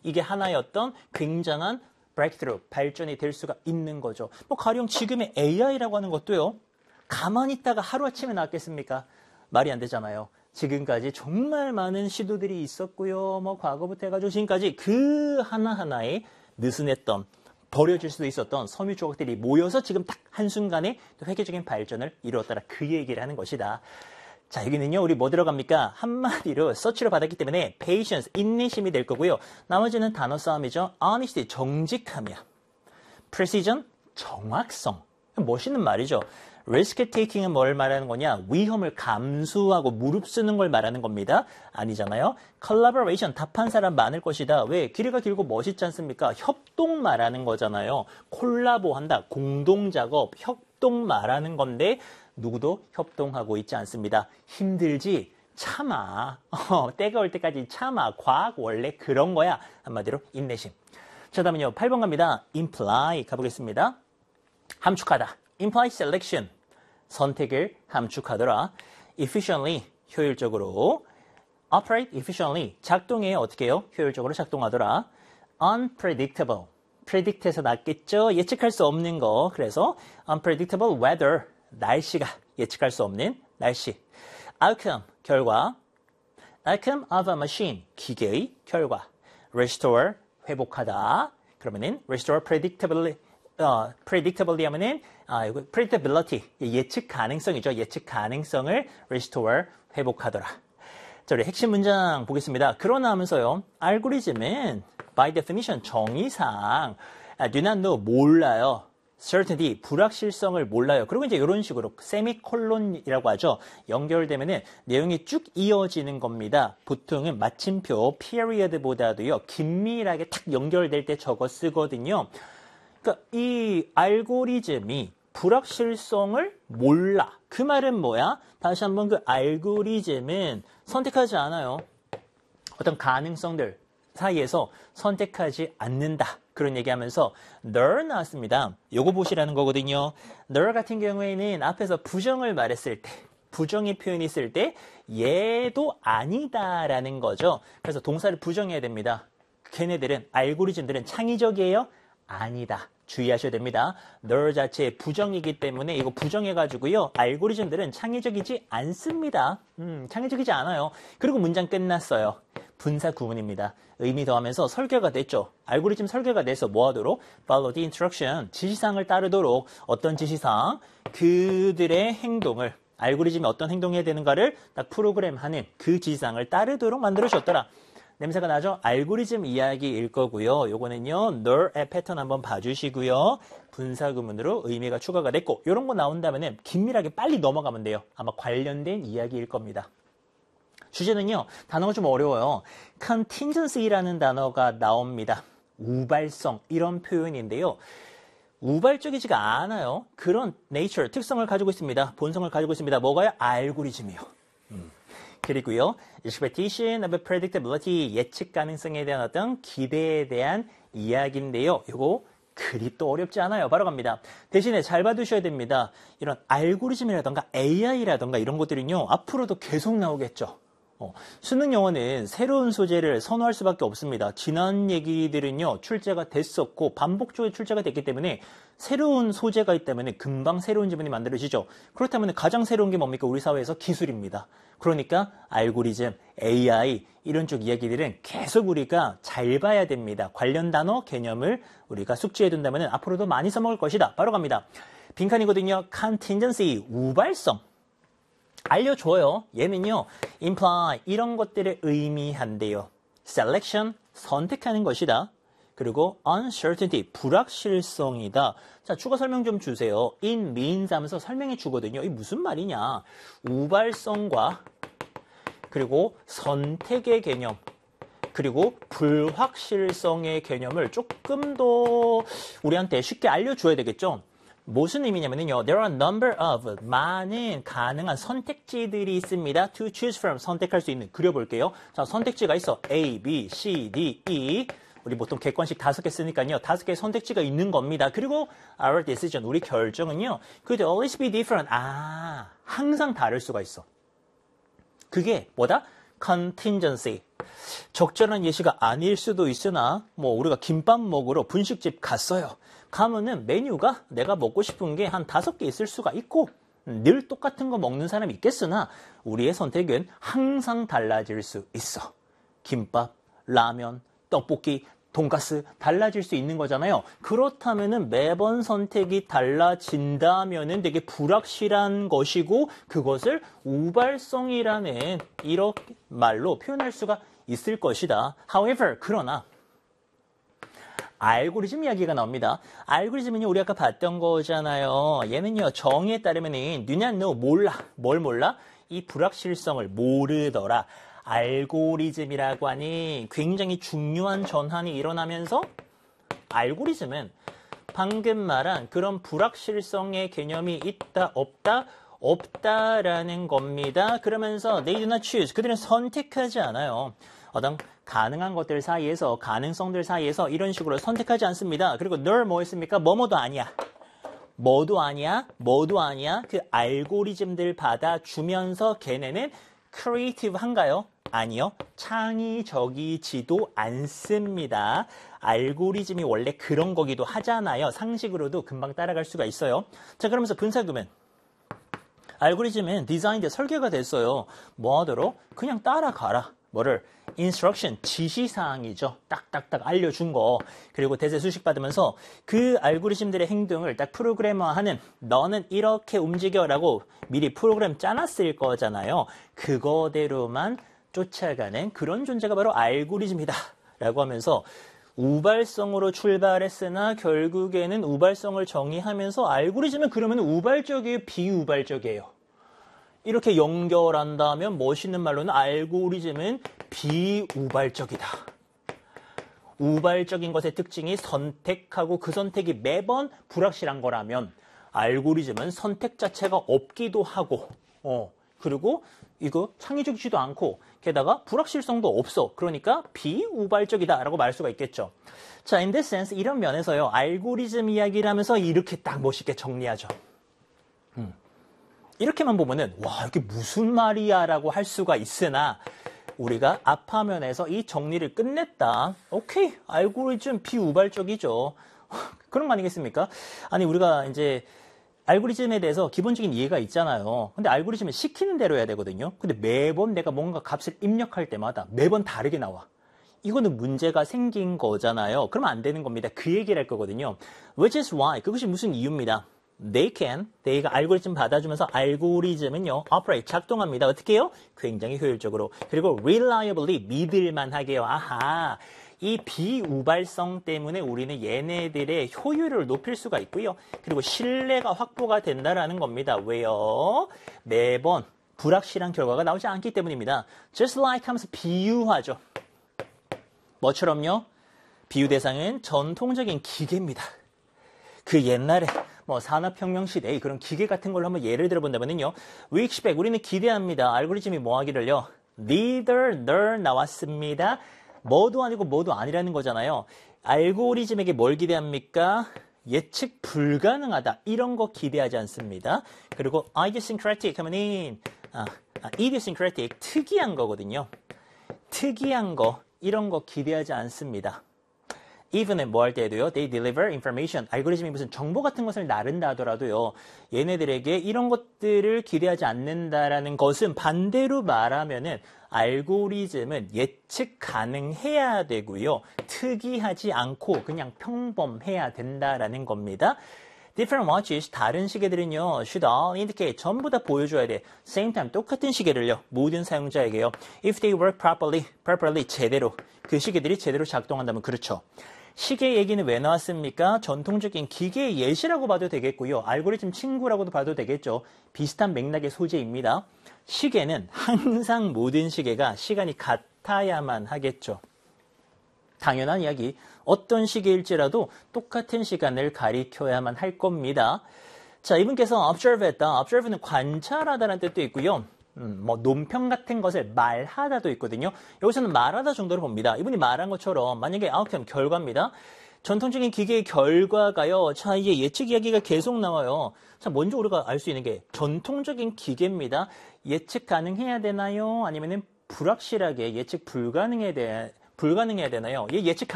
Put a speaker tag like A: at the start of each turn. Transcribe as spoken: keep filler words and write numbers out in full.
A: 이게 하나의 어떤 굉장한 breakthrough, 발전이 될 수가 있는 거죠. 뭐 가령 지금의 에이아이라고 하는 것도요. 가만히 있다가 하루아침에 나왔겠습니까? 말이 안 되잖아요. 지금까지 정말 많은 시도들이 있었고요. 뭐 과거부터 해가지고 지금까지 그 하나하나에 느슨했던 버려질 수도 있었던 섬유 조각들이 모여서 지금 딱 한순간에 획기적인 발전을 이루었다라 그 얘기를 하는 것이다. 자, 여기는요, 우리 뭐 들어갑니까? 한마디로 서치를 받았기 때문에 patience, 인내심이 될 거고요. 나머지는 단어 싸움이죠. honesty, 정직함이야. precision, 정확성. 멋있는 말이죠. risk taking은 뭘 말하는 거냐? 위험을 감수하고 무릅쓰는 걸 말하는 겁니다. 아니잖아요. collaboration, 답한 사람 많을 것이다. 왜? 길이가 길고 멋있지 않습니까? 협동 말하는 거잖아요. 콜라보한다. 공동작업, 협동 말하는 건데 누구도 협동하고 있지 않습니다. 힘들지? 참아. 어, 때가 올 때까지 참아. 과학 원래 그런 거야. 한마디로 인내심. 자, 다음은요. 팔 번 갑니다. imply 가보겠습니다. 함축하다. imply selection. 선택을 함축하더라. efficiently. 효율적으로. operate efficiently. 작동해 어떻게 해요? 효율적으로 작동하더라. unpredictable. predict에서 났겠죠? 예측할 수 없는 거. 그래서 unpredictable weather. 날씨가 예측할 수 없는 날씨. outcome, 결과. outcome of a machine, 기계의 결과. restore, 회복하다. 그러면은 restore predictably, 어, predictably 하면은 아, 이거 predictability, 예측 가능성이죠. 예측 가능성을 restore, 회복하더라. 자, 우리 핵심 문장 보겠습니다. 그러나 하면서요. 알고리즘은 by definition, 정의상 do not know, 몰라요. certainty, 불확실성을 몰라요. 그리고 이제 이런 식으로 세미콜론이라고 하죠. 연결되면은 내용이 쭉 이어지는 겁니다. 보통은 마침표, period보다도요, 긴밀하게 탁 연결될 때 저거 쓰거든요. 그러니까 이 알고리즘이 불확실성을 몰라. 그 말은 뭐야? 다시 한번 그 알고리즘은 선택하지 않아요. 어떤 가능성들 사이에서 선택하지 않는다. 그런 얘기하면서 늘 나왔습니다. 요거 보시라는 거거든요. 늘 같은 경우에는 앞에서 부정을 말했을 때, 부정의 표현이 있을 때 얘도 아니다라는 거죠. 그래서 동사를 부정해야 됩니다. 걔네들은, 알고리즘들은 창의적이에요? 아니다. 주의하셔야 됩니다. 늘 자체의 부정이기 때문에 이거 부정해가지고요. 알고리즘들은 창의적이지 않습니다. 음, 창의적이지 않아요. 그리고 문장 끝났어요. 분사 구문입니다. 의미 더하면서 설계가 됐죠. 알고리즘 설계가 돼서 뭐 하도록? follow the instruction. 지시사항을 따르도록. 어떤 지시사항? 그들의 행동을, 알고리즘이 어떤 행동해야 되는가를 딱 프로그램하는 그 지시사항을 따르도록 만들어줬더라. 냄새가 나죠? 알고리즘 이야기일 거고요. 요거는요, 널의 패턴 한번 봐주시고요. 분사구문으로 의미가 추가가 됐고, 요런 거 나온다면은 긴밀하게 빨리 넘어가면 돼요. 아마 관련된 이야기일 겁니다. 주제는요, 단어가 좀 어려워요. contingency라는 단어가 나옵니다. 우발성, 이런 표현인데요. 우발적이지가 않아요. 그런 nature, 특성을 가지고 있습니다. 본성을 가지고 있습니다. 뭐가요? 알고리즘이요. 음. 그리고요, expectation of predictability, 예측 가능성에 대한 어떤 기대에 대한 이야기인데요. 이거 그리 또 어렵지 않아요. 바로 갑니다. 대신에 잘 봐두셔야 됩니다. 이런 알고리즘이라던가 에이아이라던가 이런 것들은요, 앞으로도 계속 나오겠죠. 어, 수능 영어는 새로운 소재를 선호할 수밖에 없습니다. 지난 얘기들은요, 출제가 됐었고 반복적으로 출제가 됐기 때문에 새로운 소재가 있다면 금방 새로운 지문이 만들어지죠. 그렇다면 가장 새로운 게 뭡니까? 우리 사회에서 기술입니다. 그러니까 알고리즘, 에이아이 이런 쪽 이야기들은 계속 우리가 잘 봐야 됩니다. 관련 단어, 개념을 우리가 숙지해 둔다면 앞으로도 많이 써먹을 것이다. 바로 갑니다. 빈칸이거든요. contingency, 우발성. 알려줘요. 얘는요, imply, 이런 것들을 의미한대요. selection, 선택하는 것이다. 그리고 uncertainty, 불확실성이다. 자, 추가 설명 좀 주세요. in means 하면서 설명해 주거든요. 이게 무슨 말이냐. 우발성과 그리고 선택의 개념, 그리고 불확실성의 개념을 조금 더 우리한테 쉽게 알려줘야 되겠죠. 무슨 의미냐면요. There are a number of, 많은 가능한 선택지들이 있습니다. To choose from, 선택할 수 있는. 그려볼게요. 자, 선택지가 있어. A, B, C, D, E. 우리 보통 객관식 다섯 개 쓰니까요. 다섯 개의 선택지가 있는 겁니다. 그리고 our decision, 우리 결정은요. Could always be different. 아, 항상 다를 수가 있어. 그게 뭐다? contingency. 적절한 예시가 아닐 수도 있으나 뭐 우리가 김밥 먹으러 분식집 갔어요. 가면은 메뉴가 내가 먹고 싶은 게 한 다섯 개 있을 수가 있고 늘 똑같은 거 먹는 사람이 있겠으나 우리의 선택은 항상 달라질 수 있어. 김밥, 라면, 떡볶이, 돈가스 달라질 수 있는 거잖아요. 그렇다면은 매번 선택이 달라진다면은 되게 불확실한 것이고 그것을 우발성이라는 이렇게 말로 표현할 수가 있을 것이다. However, 그러나 알고리즘 이야기가 나옵니다. 알고리즘은요, 우리 아까 봤던 거잖아요. 얘는요, 정의에 따르면은 누냐 no 몰라. 뭘 몰라? 이 불확실성을 모르더라. 알고리즘이라고 하니 굉장히 중요한 전환이 일어나면서 알고리즘은 방금 말한 그런 불확실성의 개념이 있다, 없다, 없다라는 겁니다. 그러면서 they do not choose. 그들은 선택하지 않아요. 어떤 가능한 것들 사이에서, 가능성들 사이에서 이런 식으로 선택하지 않습니다. 그리고 늘 뭐 했습니까? 뭐뭐도 아니야. 뭐도 아니야. 뭐도 아니야. 그 알고리즘들 받아주면서 걔네는 크리에이티브한가요? 아니요. 창의적이지도 않습니다. 알고리즘이 원래 그런 거기도 하잖아요. 상식으로도 금방 따라갈 수가 있어요. 자, 그러면서 분사구문. 알고리즘은 디자인돼 설계가 됐어요. 뭐 하도록? 그냥 따라가라. 뭐를? instruction, 지시사항이죠. 딱딱딱 알려준 거. 그리고 대세 수식 받으면서 그 알고리즘들의 행동을 딱 프로그래머하는 너는 이렇게 움직여라고 미리 프로그램 짜놨을 거잖아요. 그거대로만 쫓아가는 그런 존재가 바로 알고리즘이다. 라고 하면서 우발성으로 출발했으나 결국에는 우발성을 정의하면서 알고리즘은 그러면 우발적이에요? 비우발적이에요? 이렇게 연결한다면 멋있는 말로는 알고리즘은 비우발적이다. 우발적인 것의 특징이 선택하고 그 선택이 매번 불확실한 거라면 알고리즘은 선택 자체가 없기도 하고 어 그리고 이거 창의적이지도 않고 게다가 불확실성도 없어. 그러니까 비우발적이다라고 말할 수가 있겠죠. 자, in this sense 이런 면에서요. 알고리즘 이야기를 하면서 이렇게 딱 멋있게 정리하죠. 음. 이렇게만 보면은 와 이게 무슨 말이야 라고 할 수가 있으나 우리가 앞 화면에서 이 정리를 끝냈다. 오케이 알고리즘 비우발적이죠. 그런 거 아니겠습니까? 아니 우리가 이제 알고리즘에 대해서 기본적인 이해가 있잖아요. 근데 알고리즘은 시키는 대로 해야 되거든요. 근데 매번 내가 뭔가 값을 입력할 때마다 매번 다르게 나와. 이거는 문제가 생긴 거잖아요. 그러면 안 되는 겁니다. 그 얘기를 할 거거든요. Which is why 그것이 무슨 이유입니다. They can, they가 알고리즘 받아주면서 알고리즘은요, operate, 작동합니다. 어떻게 해요? 굉장히 효율적으로. 그리고 reliably, 믿을만하게 해요. 아하, 이 비우발성 때문에 우리는 얘네들의 효율을 높일 수가 있고요. 그리고 신뢰가 확보가 된다라는 겁니다. 왜요? 매번 불확실한 결과가 나오지 않기 때문입니다. Just like 하면서 비유하죠. 뭐처럼요? 비유 대상은 전통적인 기계입니다. 그 옛날에 뭐 산업혁명 시대의 그런 기계 같은 걸로 한번 예를 들어본다면요. We expect, 우리는 기대합니다. 알고리즘이 뭐 하기를요. Neither, nor 나왔습니다. 뭐도 아니고 뭐도 아니라는 거잖아요. 알고리즘에게 뭘 기대합니까? 예측 불가능하다. 이런 거 기대하지 않습니다. 그리고 idiosyncratic 하면은 아, 아, idiosyncratic, 특이한 거거든요. 특이한 거, 이런 거 기대하지 않습니다. even은 뭐 할 때에도요. They deliver information. 알고리즘이 무슨 정보 같은 것을 나른다 하더라도요. 얘네들에게 이런 것들을 기대하지 않는다라는 것은 반대로 말하면은 알고리즘은 예측 가능해야 되고요. 특이하지 않고 그냥 평범해야 된다라는 겁니다. Different watches, 다른 시계들은요. should all indicate, 전부 다 보여줘야 돼. Same time, 똑같은 시계를요. 모든 사용자에게요. If they work properly, properly, 제대로. 그 시계들이 제대로 작동한다면 그렇죠. 시계 얘기는 왜 나왔습니까? 전통적인 기계 예시라고 봐도 되겠고요. 알고리즘 친구라고도 봐도 되겠죠. 비슷한 맥락의 소재입니다. 시계는 항상 모든 시계가 시간이 같아야만 하겠죠. 당연한 이야기. 어떤 시계일지라도 똑같은 시간을 가리켜야만 할 겁니다. 자, 이분께서 observe했다. observe는 관찰하다라는 뜻도 있고요. 음, 뭐 논평 같은 것을 말하다도 있거든요. 여기서는 말하다 정도로 봅니다. 이분이 말한 것처럼 만약에 outcome, 결과입니다. 전통적인 기계의 결과가요. 자, 이제 예측 이야기가 계속 나와요. 자, 먼저 우리가 알 수 있는 게 전통적인 기계입니다. 예측 가능해야 되나요? 아니면은 불확실하게 예측 불가능에 대해 불가능해야 되나요? 이 예측